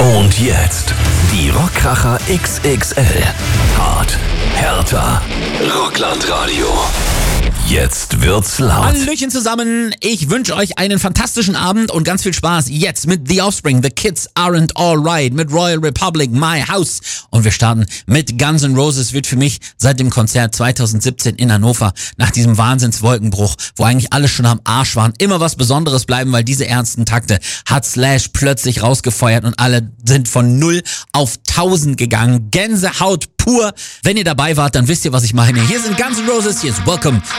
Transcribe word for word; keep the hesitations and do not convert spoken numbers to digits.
Und jetzt die Rockkracher X X L. Hart, härter, Rocklandradio. Jetzt wird's laut. Hallöchen zusammen, ich wünsche euch einen fantastischen Abend und ganz viel Spaß jetzt mit The Offspring, The Kids Aren't Alright, mit Royal Republic, My House. Und wir starten mit Guns N' Roses, wird für mich seit dem Konzert zweitausendsiebzehn in Hannover, nach diesem Wahnsinnswolkenbruch, wo eigentlich alle schon am Arsch waren, immer was Besonderes bleiben, weil diese ernsten Takte hat Slash plötzlich rausgefeuert und alle sind von null auf tausend gegangen. Gänsehaut pur. Wenn ihr dabei wart, dann wisst ihr, was ich meine. Hier sind Guns N' Roses, hier ist Welcome